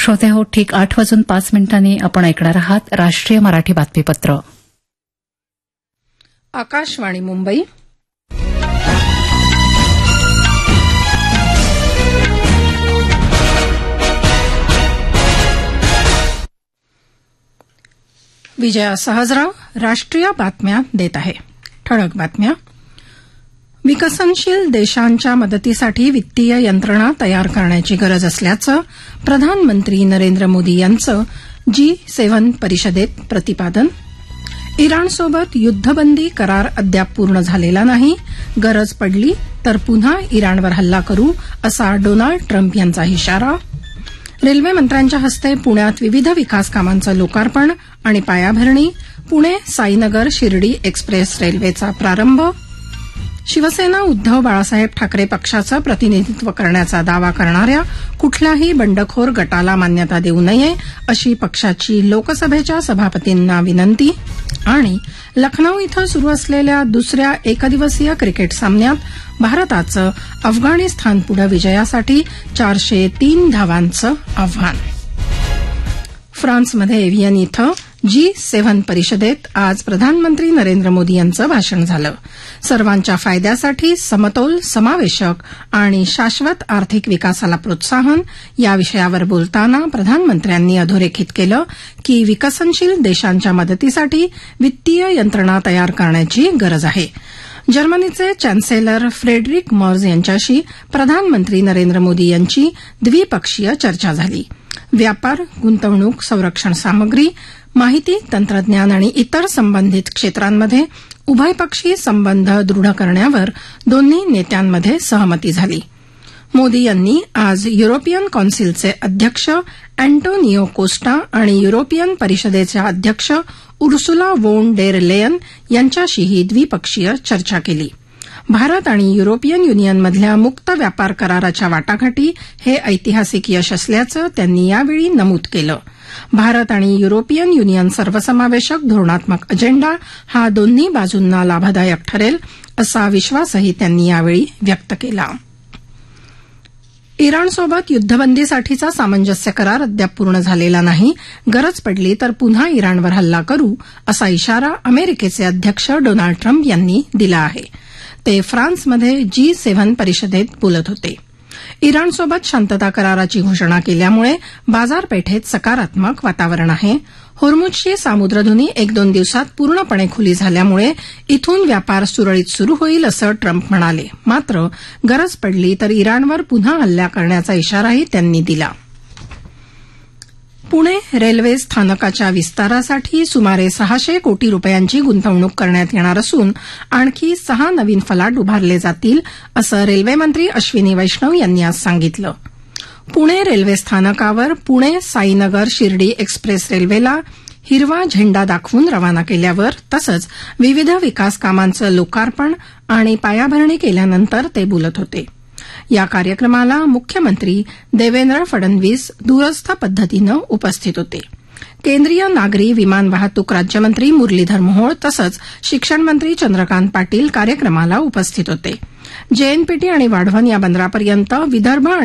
श्रोते हो, ठीक 8:05 आपण ऐकणार आहात राष्ट्रीय मराठी बातमीपत्र. आकाशवाणी मुंबई. विजया सहजराव राष्ट्रीय बातम्या देत आहे. ठळक बातम्या. विकसनशील देशांच्या मदतीसाठी वित्तीय यंत्रणा तयार करण्याची गरज असल्याचं प्रधानमंत्री नरेंद्र मोदी यांचं G7 परिषदेत प्रतिपादन. इराणसोबत युद्धबंदी करार अद्याप पूर्ण झालेला नाही, गरज पडली तर पुन्हा इराणवर हल्ला करू असा डोनाल्ड ट्रम्प यांचा इशारा. रेल्वे मंत्र्यांच्या हस्ते पुण्यात विविध विकास कामांचं लोकार्पण आणि पायाभरणी. पुणे साईनगर शिर्डी एक्सप्रेस रेल्वेचा प्रारंभ. शिवसेना उद्धव बाळासाहेब ठाकरे पक्षाचं प्रतिनिधित्व करण्याचा दावा करणाऱ्या कुठल्याही बंडखोर गटाला मान्यता देऊ नये अशी पक्षाची लोकसभेच्या सभापतींना विनंती. आणि लखनौ इथं सुरू असलेल्या दुसऱ्या एकदिवसीय क्रिकेट सामन्यात भारताचं अफगाणिस्तानपुढे विजयासाठी 403 धावांचं आव्हान. फ्रान्समध्ये एव्हियन इथं G7 परिषदेत आज प्रधानमंत्री नरेंद्र मोदी यांचं भाषण झालं. सर्वांच्या फायद्यासाठी समतोल, समावेशक आणि शाश्वत आर्थिक विकासाला प्रोत्साहन या विषयावर बोलताना प्रधानमंत्र्यांनी अधोरेखित केलं की विकसनशील देशांच्या मदतीसाठी वित्तीय यंत्रणा तयार करण्याची गरज आहे. जर्मनीचे चॅन्सेलर फ्रेडरिक मर्ज यांच्याशी प्रधानमंत्री नरेंद्र मोदी यांची द्विपक्षीय चर्चा झाली. व्यापार, गुंतवणूक, संरक्षण सामग्री, माहिती तंत्रज्ञान आणि इतर संबंधित क्षेत्रांमध्ये उभयपक्षी संबंध दृढ करण्यावर दोन्ही नेत्यांमध्ये सहमती झाली. मोदी यांनी आज युरोपियन कौन्सिलचे अध्यक्ष अँटोनियो कोस्टा आणि युरोपियन परिषदेच्या अध्यक्ष उर्सुला वोन डेर लेयन यांच्याशीही द्विपक्षीय चर्चा केली. भारत आणि युरोपियन युनियनमधल्या मुक्त व्यापार कराराच्या वाटाघाटी हे ऐतिहासिक यश असल्याचं त्यांनी यावेळी नमूद केलं. भारत आणि युरोपियन युनियन सर्वसमावेशक धोरणात्मक अजेंडा हा दोन्ही बाजूंना लाभदायक ठरेल असा विश्वासही त्यांनी यावेळी व्यक्त केला. इराणसोबत युद्धबंदीसाठीचा सामंजस्य करार अद्याप पूर्ण झालेला नाही, गरज पडली तर पुन्हा इराणवर हल्ला करू असा इशारा अमेरिकेचे अध्यक्ष डोनाल्ड ट्रम्प यांनी दिला आहे. ते फ्रान्समध्ये G7 परिषदेत बोलत होते. इराणसोबत शांतता कराराची घोषणा केल्यामुळे बाजारपेठेत सकारात्मक वातावरण आहे. होर्मुझची सामुद्रधुनी 1-2 दिवसात पूर्णपणे खुली झाल्यामुळे इथून व्यापार सुरळीत सुरू होईल असं ट्रम्प म्हणाले. मात्र गरज पडली तर इराणवर पुन्हा हल्ला करण्याचा इशाराही त्यांनी दिला. पुणे रेल्वे स्थानकाच्या विस्तारासाठी सुमारे 600 कोटी रुपयांची गुंतवणूक करण्यात येणार असून आणखी 6 नवीन फलाट उभारले जातील असं रेल्वेमंत्री अश्विनी वैष्णव यांनी आज सांगितलं. पुणे रेल्वे स्थानकावर पुणे साईनगर शिर्डी एक्सप्रेस रेल्वेला हिरवा झेंडा दाखवून रवाना केल्यावर तसंच विविध विकास कामांचं लोकार्पण आणि पायाभरणी केल्यानंतर ते बोलत होते. या कार्यक्रमाला मुख्यमंत्री देवेंद्र फडणवीस दूरस्थ पद्धतीनं उपस्थित होते. केंद्रीय नागरी विमान वाहतूक राज्यमंत्री मुरलीधर मोहोळ तसंच शिक्षणमंत्री चंद्रकांत पाटील कार्यक्रमाला उपस्थित होते. JNPT आणि वाढवण या बंदरापर्यंत विदर्भ